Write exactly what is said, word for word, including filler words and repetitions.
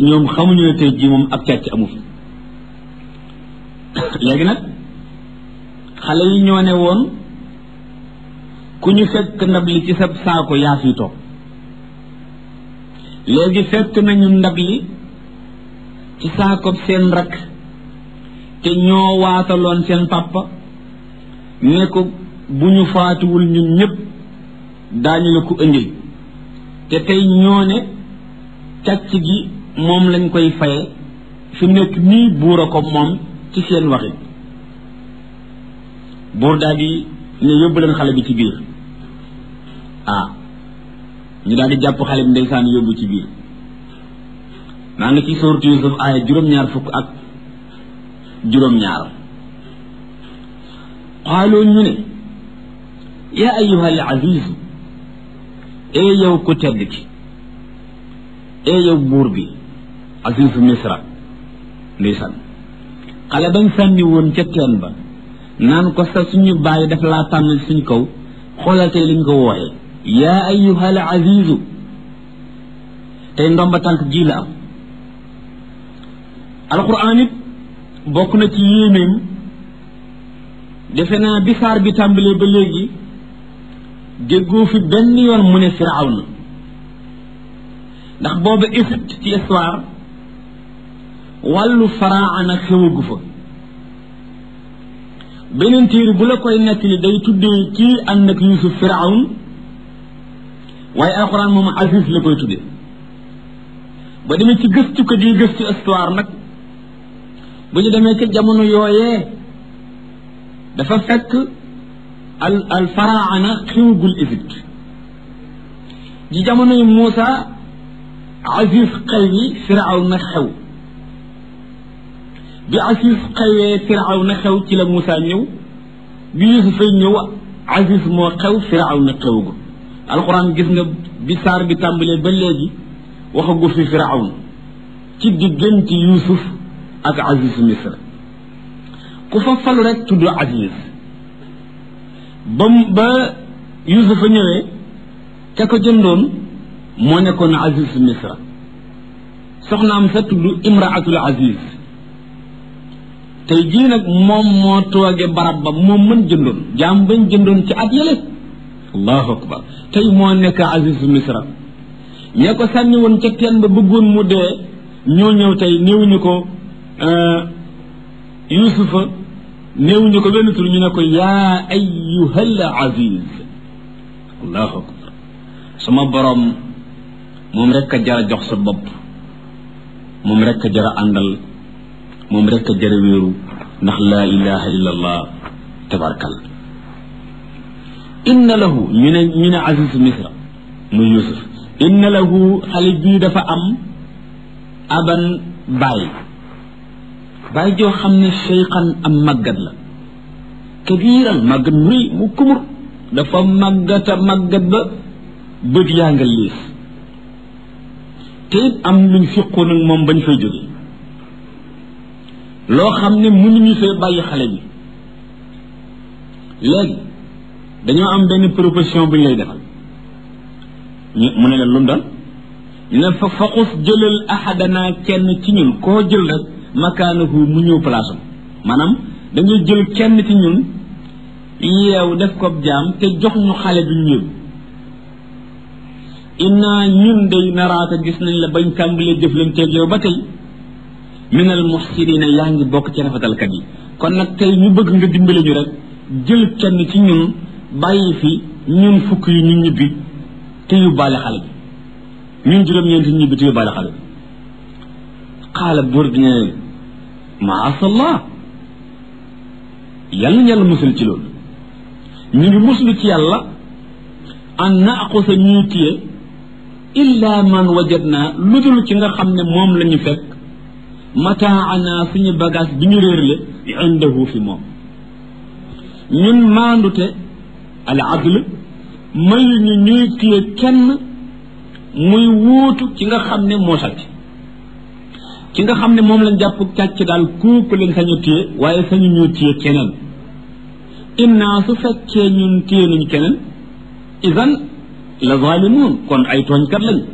ñoom xamuñu ne tey jii moom ak càcc amu fi léegi nag xale yi ñoo ne woon ku ñu fekk ndab li ci sa saako yaa fi toog léegi fekk nañu ndab li ci saakob seen rakk te ñoo waataloon seen papa ne ko bu ñu faatuwul ñun ñëpp daañu la ko indil te tey ñoo ne càcc gi moom lañ koy faye fi mu nekk nii buur a ko moom ci seen waxi buur daal di ne yóbbu leen xale bi ci biir ah ñu daal di jàpp xale bi ndeysaan yóbbu ci biir maa ngi ci sourate Yusuf aaya juróom-ñaar fukk ak juróom-ñaar xaaloo ñu ne yaa ayyuha al aziz ee yow ku tedd ki ee yow buur bi azizu misra ndeysaan xale bañ sànni woon ca teen ba naan ko sa suñu bàyyi daf laa tànn suñ kaw xoolal tey liñ ko wooxee yaa ayyuha al azizu tey ndomba tànk ji la am alquran it bokk na ci yéenéem defe naa bi saar bi tàmbalee ba léegi déggoo fi benn yoon mu ne firawna ndax booba Égypte ci histoire wàllu faraana xewagu fa beneen téere bu la koy nettali day tuddee kii ànd ak Yuusuf firawn waaye alxuraan moom Aziz la koy tuddee ba demee ci gëstu ko di gëstu histoire nag bu ñu demee ca jamono yooyee dafa fekk al al faraana xewagul Égypte ji jamono yi Muusa Aziz xew yi firaw na xew bi Aziz xewee firaw na xew ci la Muusa ñëw bi Yuusuf fay ñëw Aziz moo xew firaw na xewagul alxuraan gis nga bi saar bi tàmbalee ba léegi waxagu fi firawn ci diggante Yuusuf ak Aziz Misra ku fa falu rek tudd Aziz ba ba Yuusuf a ñëwee ca ko jëndoon moo nekkoon Aziz Misra soxnaam sa tudd Imraatul Aziz tey jii nag moom moo tooge barab ba moom mën jëndoon jaam bañ jëndoon ci at yële allahu akbar tey moo nekk Aziz Misra ñee ko sànni woon ca teen ba bëggoon mu dee ñoo ñëw tey néewuñu ko Yuusufa néewuñu ko benn tur ñu ne ko yaa ayyuhal aziz allahu akbar sama borom moom rekk a jara jox sa bopp moom rekk a jara àndal moom rekk a jara wéeru ndax laa ilaha illa allah tabarakal inna lahu ñu ne ñu ne Aziz Misra muy Yuusuf inna lahu xale bii dafa am aban baay baay joo xam ne cheykhan am màggat la kabiiran màggat mu rëy mu kumur dafa màggata màggat ba bët yaa nga liis te it am luñ fiqoon ak moom bañ fay jóge loo xam ne mënuñu fee bàyyi xale bi léegi dañoo am benn proposition bu ñu lay defal ñu mu ne leen lu mu doon ñu ne fa faqus jëlal ahadana kenn ci ñun koo jël rek makaanahu mu ñëw place am maanaam da ngay jël kenn ci ñun yeew def ko jaam te jox ñu xale bi ñu inna ñun day naraata gis nañ la bañ tàmbalee jëflanteeg yow ba tey minal muhsinina yaa ngi bokk ci rafetalkat yi kon nag tey ñu bëgg nga dimbale ñu rek jël kenn ci ñun bàyyi fi ñun fukk yi ñu ñibbi te yóbbaale xale bi ñun juróom-ñeenti ñibbi te yóbbaale xale bi xaala buur bi ne maasallah yàlla na yàlla musul ci loolu ñu ngi muslu ci yàlla an naaqusa ñuy téye illa man wajadna lu dul ci nga xam ne moom la ñu fekk mataana suñu bagage bi ñu réerle indahu fi moom ñun maandute al adl mayu ñu ñuy téye kenn muy wuutu ci nga xam ne moo sàcc ci nga xam ne moom lañ jàpp càcc daal kooku leen sañu téye waaye sañu ñu téye keneen inna su fekkee ñun téye nañu keneen idan la zalimun kon ay tooñkat lañ